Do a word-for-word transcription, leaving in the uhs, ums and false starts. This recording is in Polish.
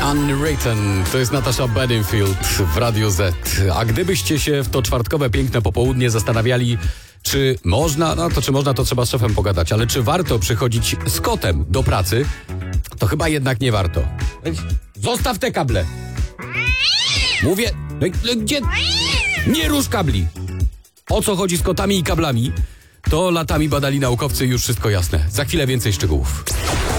Unwritten, to jest Natasha Bedingfield w Radiu Z. A gdybyście się w to czwartkowe piękne popołudnie zastanawiali, czy można, no to czy można, to trzeba z szefem pogadać, ale czy warto przychodzić z kotem do pracy, to chyba jednak nie warto. Zostaw te kable. Mówię, gdzie? Nie rusz kabli. O co chodzi z kotami i kablami, to latami badali naukowcy, już wszystko jasne. Za chwilę więcej szczegółów.